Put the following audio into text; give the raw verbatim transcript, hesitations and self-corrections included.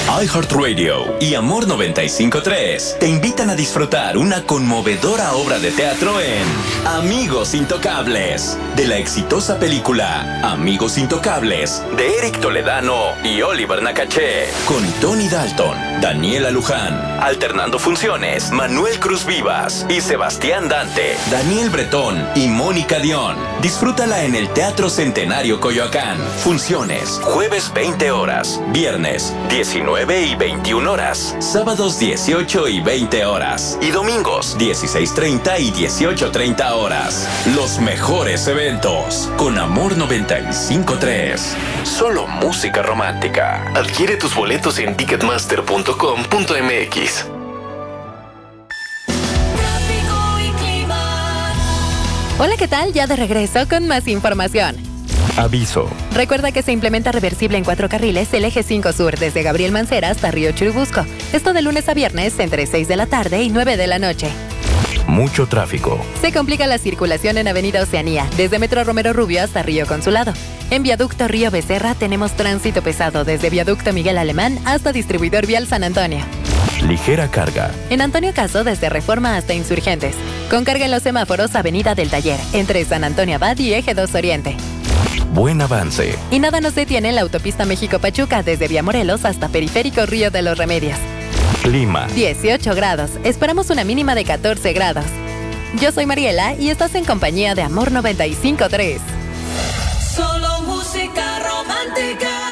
iHeartRadio y Amor noventa y cinco punto tres te invitan a disfrutar una conmovedora obra de teatro en Amigos Intocables, de la exitosa película Amigos Intocables, de Eric Toledano y Oliver Nakache, con Tony Dalton, Daniela Luján, alternando funciones, Manuel Cruz Vivas y Sebastián Dante, Daniel Bretón y Mónica Dion. Disfrútala en el Teatro Centenario Coyoacán. Funciones, jueves veinte horas, viernes diecinueve y veintiuna horas, sábados dieciocho y veinte horas y domingos dieciséis treinta y dieciocho treinta horas. Los mejores eventos con Amor noventa y cinco punto tres. Solo música romántica. Adquiere tus boletos en ticketmaster punto com punto m x. Hola, ¿qué tal? Ya de regreso con más información. Aviso. Recuerda que se implementa reversible en cuatro carriles el eje cinco Sur desde Gabriel Mancera hasta Río Churubusco. Esto de lunes a viernes entre seis de la tarde y nueve de la noche. Mucho tráfico. Se complica la circulación en Avenida Oceanía, desde Metro Romero Rubio hasta Río Consulado. En Viaducto Río Becerra tenemos tránsito pesado desde Viaducto Miguel Alemán hasta Distribuidor Vial San Antonio. Ligera carga. En Antonio Caso desde Reforma hasta Insurgentes. Con carga en los semáforos Avenida del Taller, entre San Antonio Abad y Eje dos Oriente. Buen avance. Y nada nos detiene en la autopista México-Pachuca desde Villamorelos hasta Periférico Río de los Remedios. Clima. dieciocho grados. Esperamos una mínima de catorce grados. Yo soy Mariela y estás en compañía de Amor noventa y cinco punto tres. Solo música romántica.